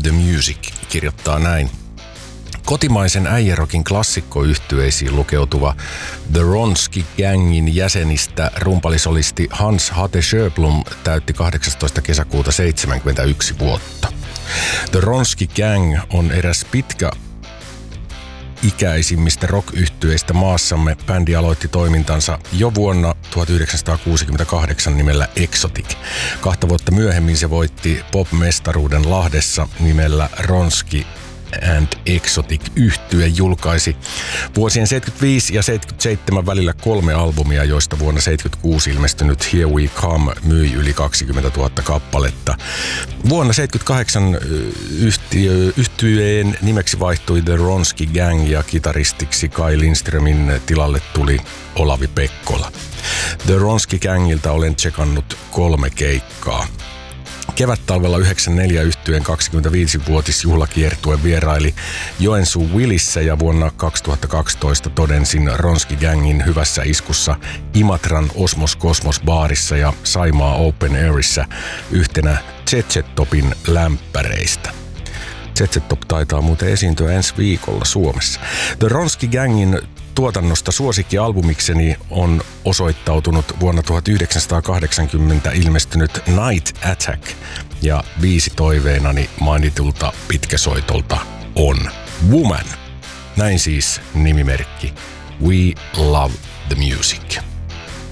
the Music kirjoittaa näin. Kotimaisen äijärokin klassikkoyhtyeisiin lukeutuva The Ronski Gangin jäsenistä rumpalisolisti Hans Hate Sjöblom täytti 18. kesäkuuta 71 vuotta. The Ronski Gang on eräs ikäisimmistä rock-yhtyeistä maassamme. Bändi aloitti toimintansa jo vuonna 1968 nimellä Exotic. 2 vuotta myöhemmin se voitti pop-mestaruuden Lahdessa nimellä Ronski and Exotic. Yhtye julkaisi vuosien 75 ja 77 välillä 3 albumia, joista vuonna 76 ilmestynyt Here We Come myi yli 20 000 kappaletta. Vuonna 78 yhtyeen nimeksi vaihtui The Ronski Gang ja kitaristiksi Kai Lindströmin tilalle tuli Olavi Pekkola. The Ronski Gangilta olen tsekannut 3 keikkaa. Kevättalvella 94 yhtyeen 25-vuotisjuhlakiertue vieraili Joensuu Willissä ja vuonna 2012 todensin Ronski Gangin hyvässä iskussa Imatran Osmos Kosmos baarissa ja Saimaa Open Airissa yhtenä ZZ Topin lämpäreistä. ZZ Top taitaa muuten esiintyä ensi viikolla Suomessa. The Ronski Gangin tuotannosta suosikkialbumikseni on osoittautunut vuonna 1980 ilmestynyt Night Attack ja biisi toiveenani mainitulta pitkäsoitolta on Woman. Näin siis nimimerkki We Love the Music.